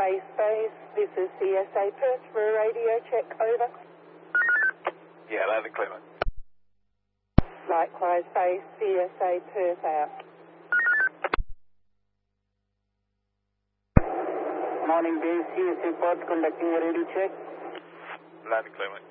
Base. This is CSA Perth for a radio check, over. Yeah, loud and clear, mate. Likewise, Base, CSA Perth out. Morning, Base, CSA Perth conducting a radio check. Loud and clear, mate.